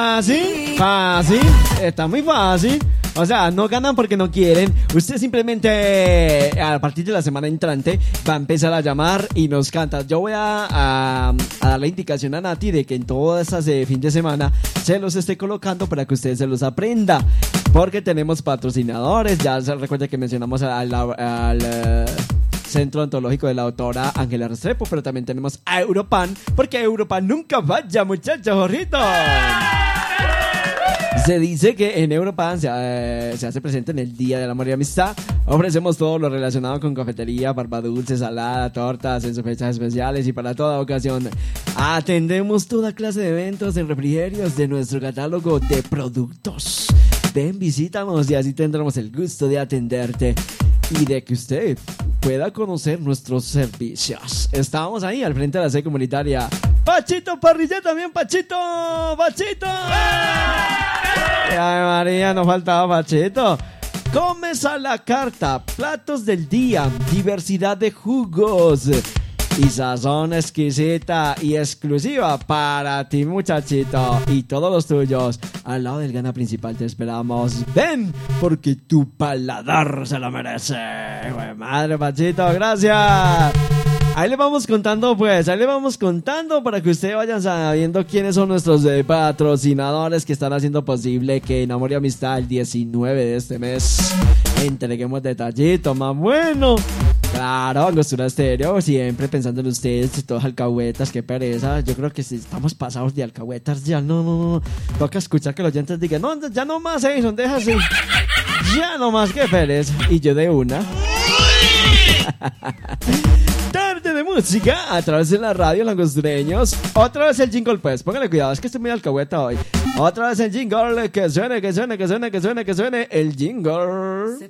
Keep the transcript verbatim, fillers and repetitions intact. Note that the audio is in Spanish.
Fácil, fácil, está muy fácil. O sea, no ganan porque no quieren. Usted simplemente a partir de la semana entrante va a empezar a llamar y nos canta. Yo voy a, a, a dar la indicación a Nati de que en todas esas de fin de semana se los esté colocando para que usted se los aprenda. Porque tenemos patrocinadores. Ya se recuerda que mencionamos al, al, al Centro Ontológico de la doctora Ángela Restrepo, pero también tenemos a Europan, porque Europan nunca falla, muchachos, Jorrito. Se dice que en Europan se, eh, se hace presente en el Día del Amor y Amistad. Ofrecemos todo lo relacionado con cafetería, barba dulce, salada, tortas en sus fechas especiales y para toda ocasión. Atendemos toda clase de eventos en refrigerios de nuestro catálogo de productos. Ven, visítanos y así tendremos el gusto de atenderte y de que usted pueda conocer nuestros servicios. Estamos ahí al frente de la sede comunitaria. Pachito Parrilla también, Pachito, Pachito. Ay, María, nos faltaba Pachito. Comes a la carta, platos del día, diversidad de jugos y sazón exquisita y exclusiva para ti, muchachito, y todos los tuyos. Al lado del gana principal te esperamos. Ven, porque tu paladar se lo merece. Güey, madre, Pachito, gracias. Ahí le vamos contando, pues, ahí le vamos contando para que ustedes vayan sabiendo quiénes son nuestros eh, patrocinadores que están haciendo posible que en Amor y Amistad el diecinueve de este mes entreguemos detallito más bueno. Claro, Angostura Estéreo, siempre pensando en ustedes, todos alcahuetas, qué pereza. Yo creo que si estamos pasados de alcahuetas, ya no, no, no. Toca escuchar que los oyentes digan, no, ya no más, Edison, deja así. Ya no más, qué pereza. Y yo de una. Tarde de música a través de la radio, los angostureños. Otra vez el jingle, pues, póngale cuidado, es que estoy muy alcahueta hoy. Otra vez el jingle, que suene, que suene, que suene, que suene, que suene el jingle.